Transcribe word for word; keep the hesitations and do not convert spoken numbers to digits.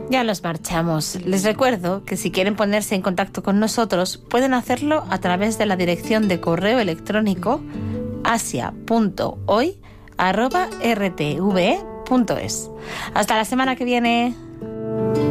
Ya nos marchamos. Les recuerdo que si quieren ponerse en contacto con nosotros, pueden hacerlo a través de la dirección de correo electrónico asia punto hoy arroba r t v e punto es. Hasta la semana que viene.